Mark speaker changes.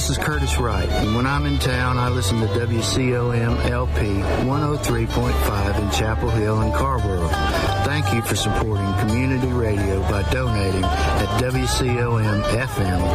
Speaker 1: This is Curtis Wright, and when I'm in town, I listen to WCOM LP 103.5 in Chapel Hill and Carrboro. Thank you for supporting community radio by donating at WCOMFM.com.